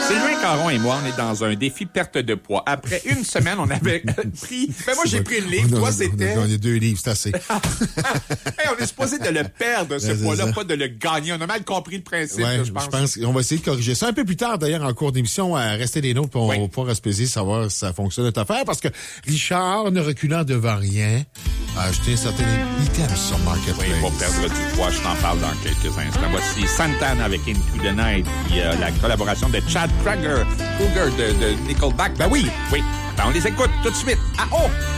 Sylvain Caron et moi, on est dans un défi perte de poids. Après une semaine, on avait pris... Ben moi, j'ai pris le livre. Toi, c'était... On a gagné 2 livres, c'est assez. Hey, on est supposé de le perdre, ce poids-là, pas de le gagner. On a mal compris le principe, Ouais, là, je pense. Je pense qu'on va essayer de corriger ça un peu plus tard, d'ailleurs, en cours d'émission, à rester des nôtres, puis on va pouvoir se savoir si ça fonctionne notre affaire, parce que Richard, ne reculant devant rien, a acheté un certain item sur Marketplace. Oui, il va perdre du poids. Je t'en parle dans quelques instants. Voici Santana avec Into the Night, puis la collaboration de Chad Kroeger de Nickelback. Ben oui. Ben on les écoute tout de suite. Ah oh!